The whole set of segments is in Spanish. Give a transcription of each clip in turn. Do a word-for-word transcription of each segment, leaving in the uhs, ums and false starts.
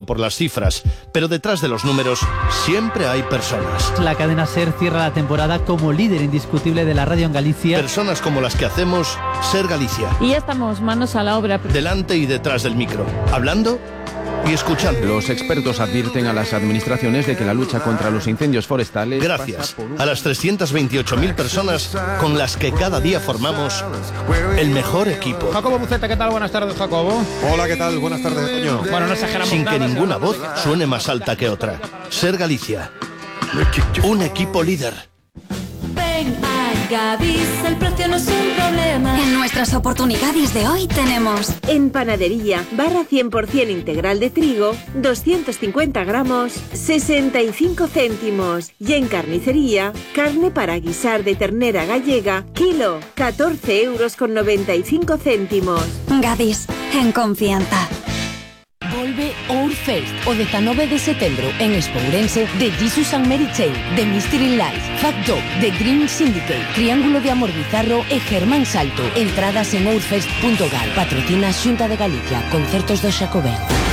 por las cifras, pero detrás de los números siempre hay personas. La cadena SER cierra la temporada como líder indiscutible de la radio en Galicia. Personas como las que hacemos SER Galicia. Y ya estamos manos a la obra. Delante y detrás del micro, hablando y escuchando. Los expertos advierten a las administraciones de que la lucha contra los incendios forestales... Gracias a las trescientas veintiocho mil personas con las que cada día formamos el mejor equipo. Jacobo Buceta, ¿qué tal? Buenas tardes, Jacobo. Hola, ¿qué tal? Buenas tardes, Toño. Bueno, no exageramos Sin nada, que ninguna voz suene más alta que otra. SER Galicia. Un equipo líder. Ven a Gadis, el precio no es un problema. En nuestras oportunidades de hoy tenemos... En panadería, barra cien por ciento integral de trigo, doscientos cincuenta gramos, sesenta y cinco céntimos. Y en carnicería, carne para guisar de ternera gallega, kilo, catorce euros con noventa y cinco céntimos. Gadis, en confianza. Volve Ourfest o dezanove de setembro en Espourense de Jesus and Mary Chain, The Mystery Lies, Fact Dog, The Green Syndicate, Triángulo de Amor Bizarro e Germán Salto. Entradas en ourfest punto gal. Patrocina Xunta de Galicia. Concertos do Xacobeo.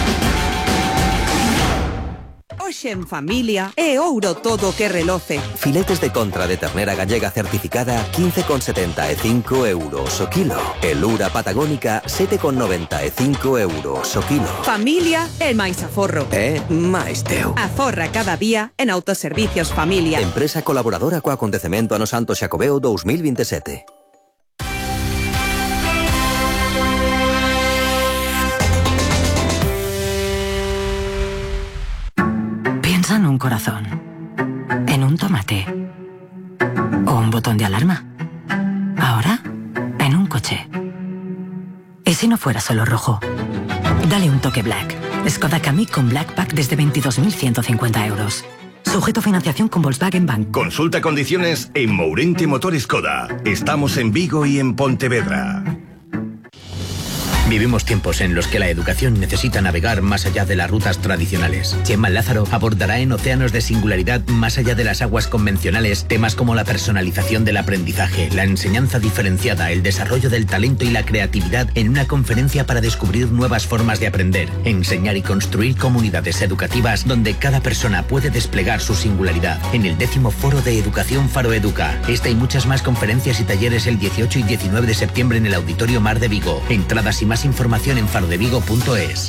Hoxe en familia é ouro todo que reloce. Filetes de contra de ternera gallega certificada quince con setenta e cinco euros o kilo. E lura patagónica sete con noventa e cinco euros o kilo. Familia é máis aforro. É máis teu. Aforra cada día en Autoservicios Familia. Empresa colaboradora co acontecemento Ano Santo Xacobeo dous mil veintisiete. En un corazón, en un tomate o un botón de alarma. Ahora, en un coche. ¿Y si no fuera solo rojo? Dale un toque Black. Skoda Kamiq con Black Pack desde veintidós mil ciento cincuenta euros. Sujeto a financiación con Volkswagen Bank. Consulta condiciones en Mourente Motor Skoda. Estamos en Vigo y en Pontevedra. Vivimos tiempos en los que la educación necesita navegar más allá de las rutas tradicionales. Gemma Lázaro abordará en Océanos de Singularidad, más allá de las aguas convencionales, temas como la personalización del aprendizaje, la enseñanza diferenciada, el desarrollo del talento y la creatividad en una conferencia para descubrir nuevas formas de aprender, enseñar y construir comunidades educativas donde cada persona puede desplegar su singularidad. En el décimo Foro de Educación Faro Educa. Esta y muchas más conferencias y talleres el dieciocho y diecinueve de septiembre en el Auditorio Mar de Vigo. Entradas y más información en farodevigo punto es.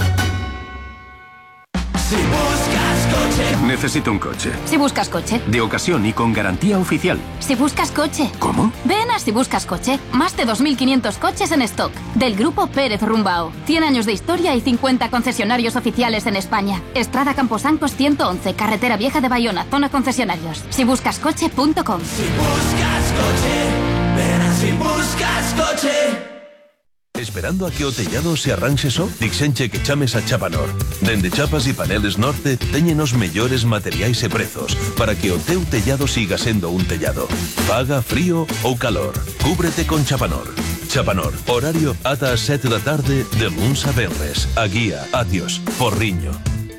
Si buscas coche. Necesito un coche. Si buscas coche. De ocasión y con garantía oficial. Si buscas coche. ¿Cómo? Ven a Si Buscas Coche. Más de dos mil quinientos coches en stock. Del grupo Pérez Rumbao. cien años de historia y cincuenta concesionarios oficiales en España. Estrada Camposancos ciento once, Carretera Vieja de Bayona, zona concesionarios. si buscas coche punto com. Si buscas coche, ven a Si Buscas Coche. Esperando a que o tellado se arranxe só? Dixenche que chames a Chapanor. Dende chapas e paneles Norte teñen os mellores materiais e prezos para que o teu tellado siga sendo un tellado. Faga frío ou calor. Cúbrete con Chapanor. Chapanor, horario ata as sete da tarde de luns a venres. A guía, adiós, Porriño.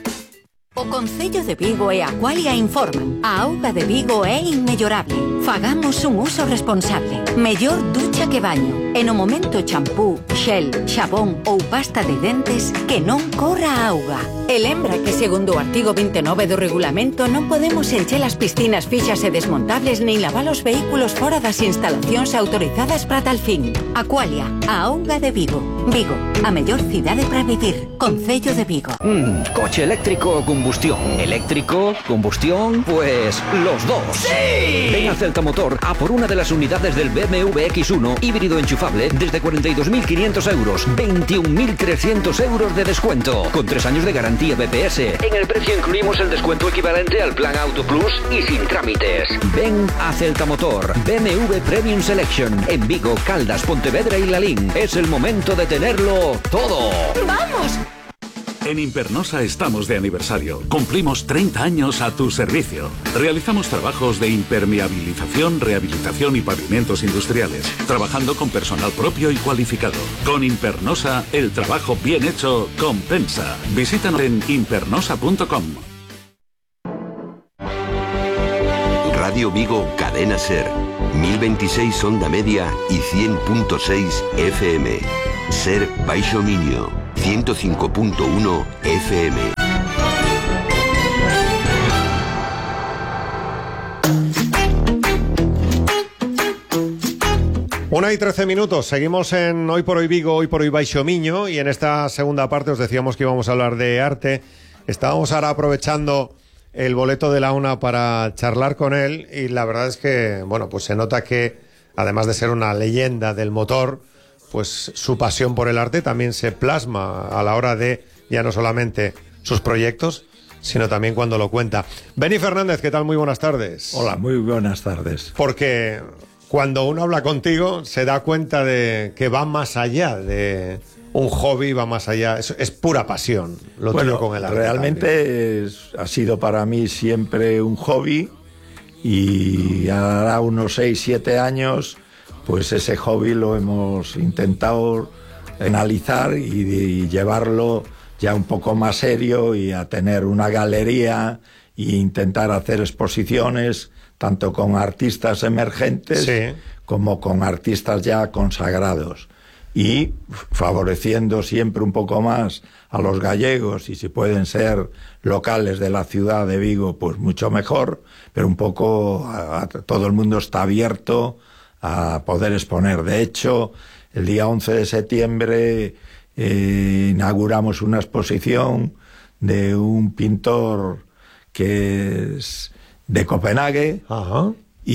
O Concello de Vigo e Aqualia informan. A auga de Vigo é inmellorable. Fagamos un uso responsable. Mellor ducha que baño. E no momento champú, xel, xabón ou pasta de dentes que non corra a auga. E lembra que segundo o artigo veintinueve do regulamento non podemos encher as piscinas fixas e desmontables nin lavar os vehículos fora das instalacións autorizadas para tal fin. Aqualia, a auga de Vigo. Vigo, a mellor cidade para vivir. Concello de Vigo. Mm, coche eléctrico o combustión. Eléctrico, combustión, pues los dos. ¡Sí! Ven a Celta Motor a por una de las unidades del B M W X uno híbrido enchufable desde cuarenta y dos mil quinientos euros, veintiún mil trescientos euros de descuento, con tres años de garantía B P S. En el precio incluimos el descuento equivalente al plan Auto Plus y sin trámites. Ven a Celta Motor, B M W Premium Selection, en Vigo, Caldas, Pontevedra y Lalín. Es el momento de tenerlo todo. ¡Vamos! En Impernosa estamos de aniversario. Cumplimos treinta años a tu servicio. Realizamos trabajos de impermeabilización, rehabilitación y pavimentos industriales, trabajando con personal propio y cualificado. Con Impernosa, el trabajo bien hecho compensa. Visítanos en impernosa punto com. Radio Vigo, Cadena SER. mil veintiséis onda media y cien punto seis F M. SER Baixo Minio. ciento cinco punto uno F M. Una y trece minutos, seguimos en Hoy por Hoy Vigo, Hoy por Hoy Baixo Miño, y en esta segunda parte os decíamos que íbamos a hablar de arte. Estábamos ahora aprovechando el boleto de la UNA para charlar con él, y la verdad es que, bueno, pues se nota que, además de ser una leyenda del motor, pues su pasión por el arte también se plasma a la hora de, ya no solamente sus proyectos, sino también cuando lo cuenta. Beni Fernández, ¿qué tal? Muy buenas tardes. Hola, muy buenas tardes. Porque cuando uno habla contigo se da cuenta de que va más allá de un hobby, va más allá, es, es pura pasión lo bueno, tuyo con el arte. Realmente es, ha sido para mí siempre un hobby, y hará unos seis, siete años, pues ese hobby lo hemos intentado analizar y, y llevarlo ya un poco más serio, y a tener una galería e intentar hacer exposiciones tanto con artistas emergentes, sí, como con artistas ya consagrados, y favoreciendo siempre un poco más a los gallegos, y si pueden ser locales de la ciudad de Vigo, pues mucho mejor, pero un poco a, a, todo el mundo está abierto a poder exponer. De hecho, el día once de septiembre eh, inauguramos una exposición de un pintor que es de Copenhague, ajá,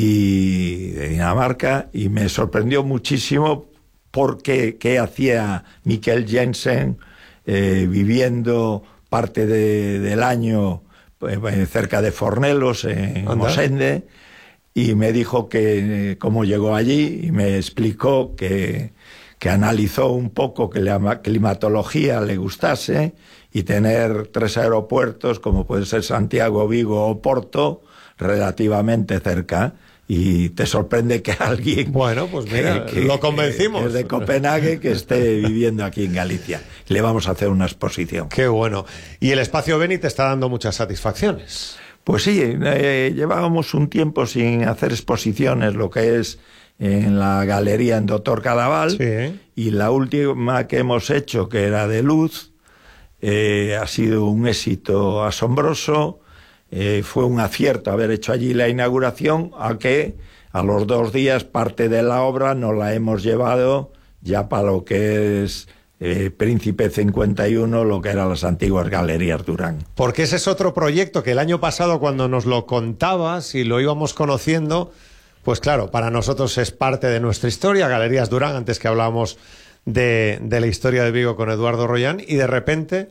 y de Dinamarca, y me sorprendió muchísimo porque qué hacía Mikkel Jensen eh, viviendo parte de, del año eh, cerca de Fornelos, en Mosende, y me dijo que eh, cómo llegó allí, y me explicó que, que analizó un poco que la climatología le gustase, y tener tres aeropuertos como puede ser Santiago, Vigo o Porto relativamente cerca, y te sorprende que alguien, bueno, pues mira, que, que, lo convencimos, que es de Copenhague, que esté viviendo aquí en Galicia. Le vamos a hacer una exposición. Qué bueno. Y el espacio Beni te está dando muchas satisfacciones. Pues sí, eh, llevábamos un tiempo sin hacer exposiciones, lo que es en la galería en Doctor Cadaval, sí, y la última que hemos hecho, que era de luz, eh, ha sido un éxito asombroso. Eh, fue un acierto haber hecho allí la inauguración, a que a los dos días parte de la obra nos la hemos llevado ya para lo que es eh, Príncipe cincuenta y uno, lo que eran las antiguas Galerías Durán. Porque ese es otro proyecto que el año pasado, cuando nos lo contabas y lo íbamos conociendo, pues claro, para nosotros es parte de nuestra historia, Galerías Durán, antes que hablábamos de, de la historia de Vigo con Eduardo Rollán, y de repente,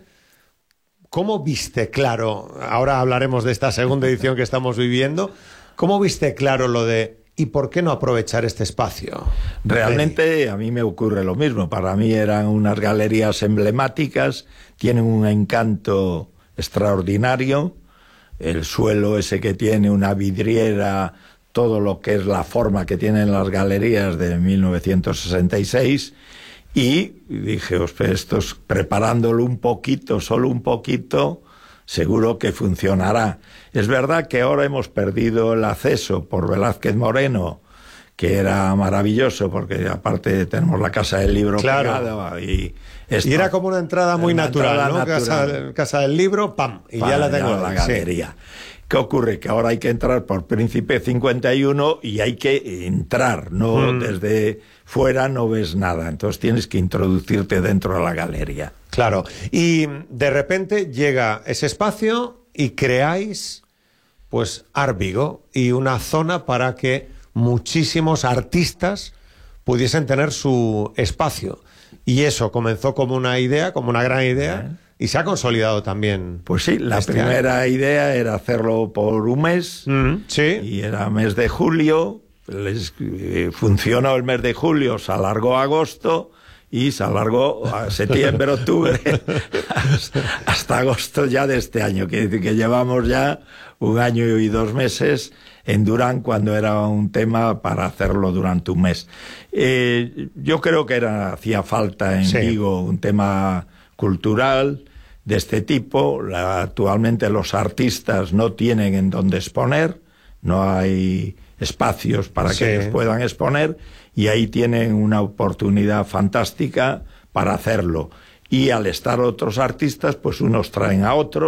¿cómo viste claro, ahora hablaremos de esta segunda edición que estamos viviendo, cómo viste claro lo de ¿y por qué no aprovechar este espacio? Realmente a mí me ocurre lo mismo. Para mí eran unas galerías emblemáticas, tienen un encanto extraordinario, el suelo ese que tiene una vidriera, todo lo que es la forma que tienen las galerías de mil novecientos sesenta y seis, y dije, pues esto es, preparándolo un poquito, solo un poquito, seguro que funcionará. Es verdad que ahora hemos perdido el acceso por Velázquez Moreno, que era maravilloso, porque aparte tenemos la Casa del Libro, claro, pegada, y, y era como una entrada muy una natural, entrada ¿no? Natural. Casa, casa del Libro, pam, y pam, ya la tengo en la galería. Sí. ¿Qué ocurre? Que ahora hay que entrar por Príncipe cincuenta y uno, y hay que entrar, no mm. desde fuera no ves nada, entonces tienes que introducirte dentro de la galería. Claro, y de repente llega ese espacio y creáis pues Art Vigo, y una zona para que muchísimos artistas pudiesen tener su espacio, y eso comenzó como una idea, como una gran idea, y se ha consolidado también. Pues sí, la este primera año. idea era hacerlo por un mes, mm, sí, y era mes de julio. Les, eh, funcionó el mes de julio, se alargó a agosto, y se alargó a septiembre, octubre, hasta agosto ya de este año, que, que llevamos ya un año y dos meses en Durán, cuando era un tema para hacerlo durante un mes. Eh, yo creo que era, hacía falta en sí. Vigo un tema cultural de este tipo. La, actualmente los artistas no tienen en dónde exponer, no hay espacios para sí. que ellos puedan exponer, y ahí tienen una oportunidad fantástica para hacerlo. Y al estar otros artistas, pues unos traen a otros.